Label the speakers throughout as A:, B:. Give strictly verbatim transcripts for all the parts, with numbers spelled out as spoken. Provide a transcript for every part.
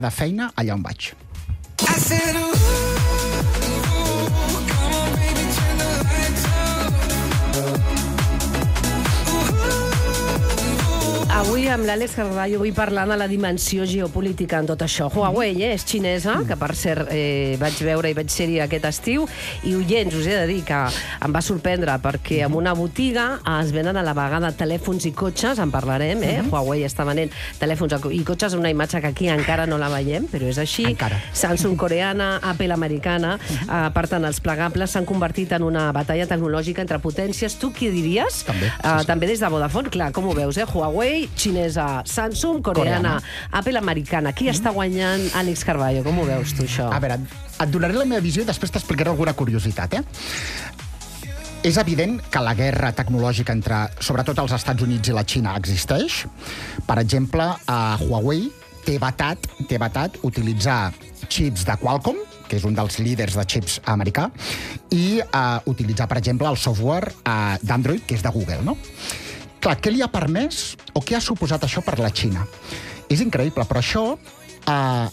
A: de feina allà on vaig.
B: Avui amb l'Àlex Carballo vull parlar de la dimensió geopolítica en tot això. Huawei eh, és xinesa, que per cert eh, vaig veure i vaig ser-hi aquest estiu, i oients, us he de dir que em va sorprendre perquè en una botiga es venen a la vegada telèfons i cotxes, en parlarem, eh? Huawei està venent telèfons i cotxes, una imatge que aquí encara no la veiem, però és així.
A: Encara.
B: Samsung coreana, Apple americana, eh, per tant, els plegables s'han convertit en una batalla tecnològica entre potències. Tu què diries?
A: També, sí,
B: Uh,
A: sí.
B: també des de Vodafone, clar, com ho veus, eh? Huawei, xinesa, Samsung, coreana,
A: Coreana.
B: Apple americana. Qui mm. està guanyant, Àlex Carballo? Com ho veus, tu, això?
A: A veure, et donaré la meva visió i després t'explicaré alguna curiositat, eh? És evident que la guerra tecnològica entre, sobretot, els Estats Units i la Xina existeix. Per exemple, a Huawei té vetat, té vetat utilitzar xips de Qualcomm, que és un dels líders de xips americà, i uh, utilitzar, per exemple, el software uh, d'Android, que és de Google, no? Clar, què li ha permès o què ha suposat això per la Xina? És increïble, però això uh,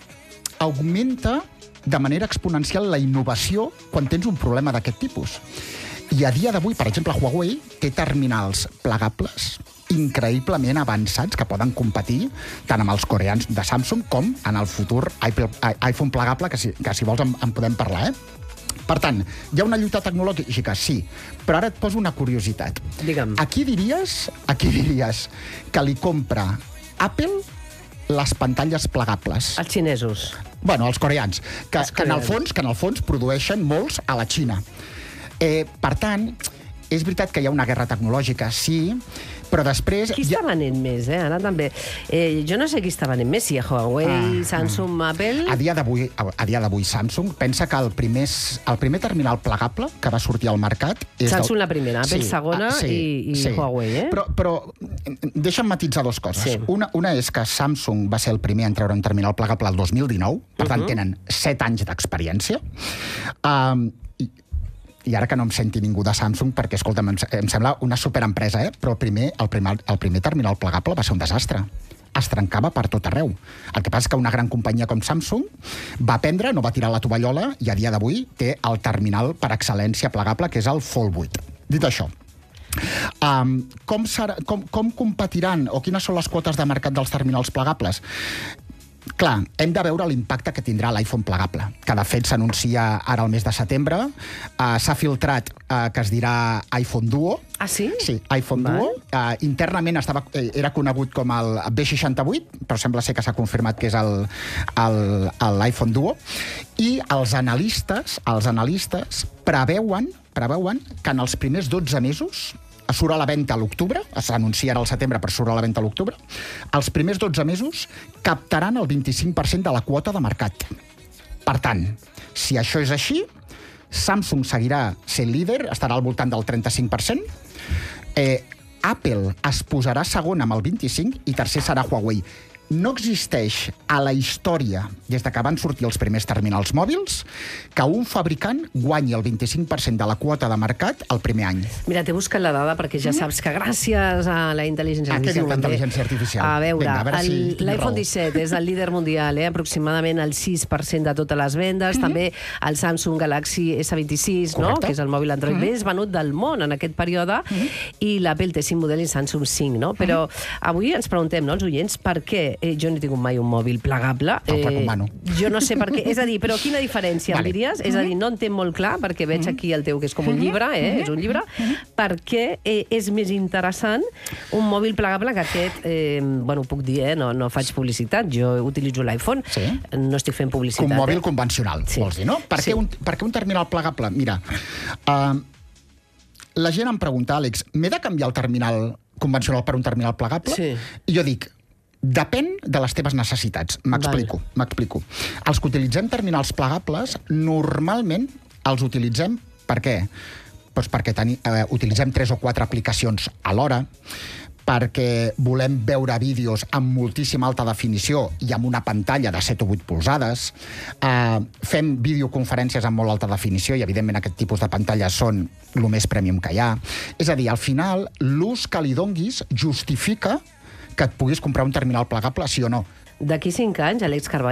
A: augmenta de manera exponencial la innovació quan tens un problema d'aquest tipus. I a dia d'avui, per exemple, Huawei té terminals plegables increïblement avançats que poden competir tant amb els coreans de Samsung com en el futur iPhone plegable, que si, que si vols en, en podem parlar, eh? Per tant, hi ha una lluita tecnològica, sí, però ara et poso una curiositat.
B: Digue'm.
A: A qui diries, a qui diries que li compra Apple les pantalles plegables?
B: Els xinesos.
A: Bueno, els coreans, que,
B: Els
A: que, en el
B: coreans.
A: fons, que en el fons produeixen molts a la Xina. Eh, per tant, és veritat que hi ha una guerra tecnològica, sí, però després...
B: Qui
A: hi ha...
B: està venent més, eh? Ara també. Eh, jo no sé qui està venent més, si Huawei,
A: Ah,
B: Samsung, Apple...
A: A dia d'avui, a dia d'avui Samsung pensa que el primer, el primer terminal plegable que va sortir al mercat... És
B: Samsung
A: del...
B: la primera, Apple segona
A: ah, sí,
B: i, i
A: sí.
B: Huawei, eh?
A: Però, però deixa'm matisar dues coses.
B: Sí.
A: Una, una és que Samsung va ser el primer en treure un terminal plegable el dos mil dinou, per tant,
B: Uh-huh.
A: tenen set anys d'experiència. Um, i, I ara que no em senti ningú de Samsung, perquè, escolta'm, em, em sembla una superempresa, eh? Però el primer, el, primer, el primer terminal plegable va ser un desastre. Es trencava per tot arreu. El que passa és que una gran companyia com Samsung va prendre, no va tirar la tovallola, i a dia d'avui té el terminal per excel·lència plegable, que és el Fold vuit. Dit això, um, com, serà, com, com competiran o quines són les quotes de mercat dels terminals plegables? Clar, hem de veure l'impacte que tindrà l'iPhone plegable, que de fet s'anuncia ara al mes de setembre. Uh, s'ha filtrat uh, que es dirà iPhone Duo.
B: Ah, sí?
A: Sí, iPhone
B: Val.
A: Duo. Uh, internament estava, eh, era conegut com el B seixanta-vuit, però sembla ser que s'ha confirmat que és el- el- el- l'iPhone Duo. I els analistes, els analistes preveuen, preveuen que en els primers dotze mesos surt a la venda a l'octubre, s'anuncia ara al setembre però surt a la venda a l'octubre, els primers dotze mesos captaran el vint-i-cinc per cent de la quota de mercat. Per tant, si això és així, Samsung seguirà sent líder, estarà al voltant del trenta-cinc per cent, eh, Apple es posarà segon amb el vint-i-cinc i tercer serà Huawei. No existeix a la història, des de que van sortir els primers terminals mòbils, que un fabricant guanyi el vint-i-cinc per cent de la quota de mercat el primer any.
B: Mira, t'he buscat la dada perquè ja saps que gràcies a la intel·ligència
A: Ah, què
B: artificial...
A: diu la
B: també-
A: intel·ligència artificial?
B: A veure,
A: Vinga, a veure si
B: el-
A: tinc
B: l'iPhone
A: raó.
B: disset és el líder mundial, eh? aproximadament el sis per cent de totes les vendes. També el Samsung Galaxy S vint-i-sis, no?
A: Correcte.
B: que és el mòbil Android més venut del món en aquest període, i l'Apple té cinc models i Samsung cinc. No? Però avui ens preguntem, no, els oients, per què eh, jo no he tingut mai un mòbil plegable.
A: Te'l recomano.
B: Jo no sé per què. És a dir, però quina diferència
A: Vale.
B: em diries? És a dir, no entenc molt clar, perquè veig aquí el teu, que és com un llibre, eh? és un llibre, per què eh, és més interessant un mòbil plegable que aquest, eh, bueno, ho puc dir, eh? no, no faig publicitat, jo utilitzo l'iPhone,
A: Sí.
B: no estic fent publicitat.
A: Un mòbil
B: eh?
A: convencional,
B: Sí.
A: vols dir, no? Per,
B: Sí.
A: què un, per què un terminal plegable? Mira, uh, la gent em pregunta, Àlex, m'he de canviar el terminal convencional per un terminal plegable?
B: Sí.
A: I jo dic, depèn de les teves necessitats. M'explico, m'explico. Els que utilitzem terminals plegables, normalment els utilitzem per què? Doncs perquè teni, eh, utilitzem tres o quatre aplicacions alhora, perquè volem veure vídeos amb moltíssima alta definició i amb una pantalla de set o vuit polzades, eh, fem videoconferències amb molt alta definició i, evidentment, aquest tipus de pantalles són el més premium que hi ha. És a dir, al final, l'ús que li donguis justifica que et puguis comprar un terminal plegable, sí o no.
B: D'aquí cinc anys, Àlex Carballo